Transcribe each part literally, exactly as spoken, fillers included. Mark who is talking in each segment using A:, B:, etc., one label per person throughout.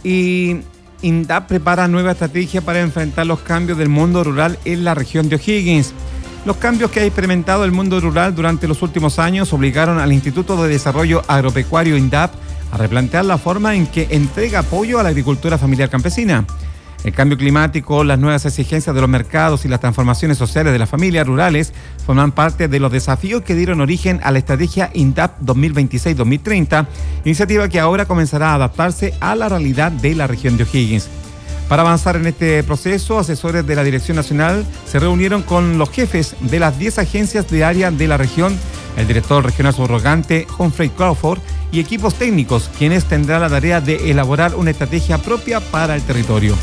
A: Y INDAP prepara nueva estrategia para enfrentar los cambios del mundo rural en la región de O'Higgins. Los cambios que ha experimentado el mundo rural durante los últimos años obligaron al Instituto de Desarrollo Agropecuario INDAP a replantear la forma en que entrega apoyo a la agricultura familiar campesina. El cambio climático, las nuevas exigencias de los mercados y las transformaciones sociales de las familias rurales forman parte de los desafíos que dieron origen a la estrategia INDAP dos mil veintiséis dos mil treinta, iniciativa que ahora comenzará a adaptarse a la realidad de la región de O'Higgins. Para avanzar en este proceso, asesores de la Dirección Nacional se reunieron con los jefes de las diez agencias de área de la región, el director regional subrogante Humphrey Crawford y equipos técnicos, quienes tendrán la tarea de elaborar una estrategia propia para el territorio.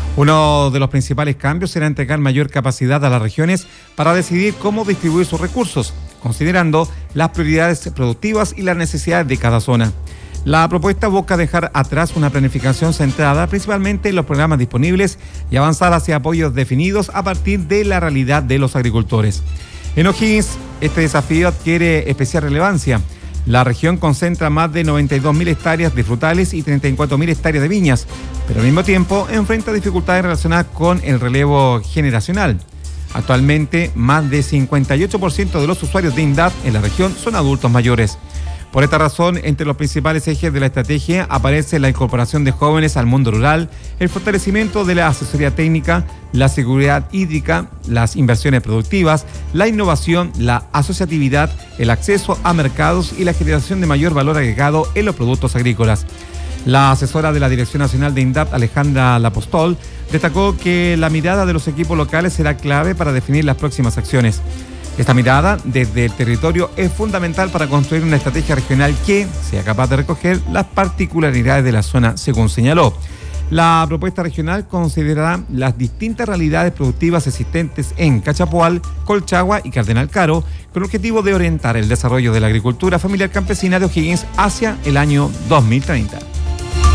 A: Uno de los principales cambios será entregar mayor capacidad a las regiones para decidir cómo distribuir sus recursos, considerando las prioridades productivas y las necesidades de cada zona. La propuesta busca dejar atrás una planificación centrada principalmente en los programas disponibles y avanzar hacia apoyos definidos a partir de la realidad de los agricultores. En O'Higgins, este desafío adquiere especial relevancia. La región concentra más de noventa y dos mil hectáreas de frutales y treinta y cuatro mil hectáreas de viñas, pero al mismo tiempo enfrenta dificultades relacionadas con el relevo generacional. Actualmente, más de cincuenta y ocho por ciento de los usuarios de INDAP en la región son adultos mayores. Por esta razón, entre los principales ejes de la estrategia aparece la incorporación de jóvenes al mundo rural, el fortalecimiento de la asesoría técnica, la seguridad hídrica, las inversiones productivas, la innovación, la asociatividad, el acceso a mercados y la generación de mayor valor agregado en los productos agrícolas. La asesora de la Dirección Nacional de INDAP, Alejandra Lapostol, destacó que la mirada de los equipos locales será clave para definir las próximas acciones. Esta mirada desde el territorio es fundamental para construir una estrategia regional que sea capaz de recoger las particularidades de la zona, según señaló. La propuesta regional considerará las distintas realidades productivas existentes en Cachapoal, Colchagua y Cardenal Caro, con el objetivo de orientar el desarrollo de la agricultura familiar campesina de O'Higgins hacia el año dos mil treinta.